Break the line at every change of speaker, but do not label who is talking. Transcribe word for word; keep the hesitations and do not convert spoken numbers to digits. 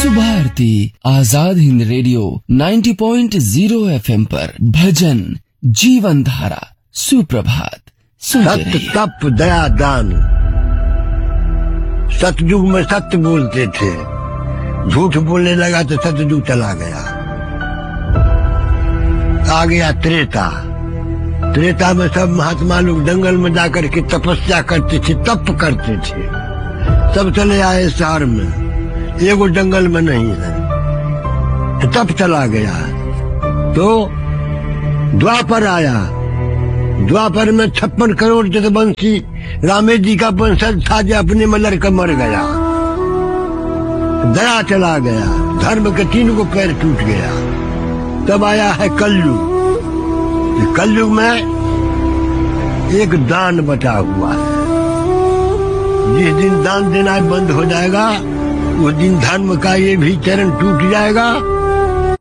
विश्व भारती आजाद हिंद रेडियो नब्बे पॉइंट शून्य एफएम पर भजन जीवन धारा सुप्रभात सुनते
सत्य
रहिए।
तप दया दान। सतयुग में सत्य बोलते थे, झूठ बोलने लगा तो सतयुग चला गया। आ गया त्रेता। त्रेता में सब महात्मा लोग जंगल में जाकर के तपस्या करते थे, तप करते थे। सब चले आए शहर में, एगो जंगल में नहीं है। तप चला गया तो द्वापर आया। द्वापर में छप्पन करोड़ जगवंशी रामेश जी का वंशज था जो अपने में लड़कर मर गया। दया चला गया, धर्म के तीन को पैर टूट गया। तब आया है कलयुग। कलयुग में एक दान बचा हुआ है। जिस दिन दान देना बंद हो जाएगा उस दिन धर्म का ये भी चरण टूट जाएगा